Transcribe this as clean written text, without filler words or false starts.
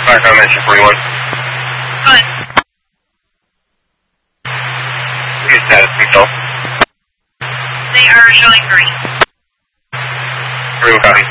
Back on mention 41. Good. Good status, control. They are showing green. Green copy.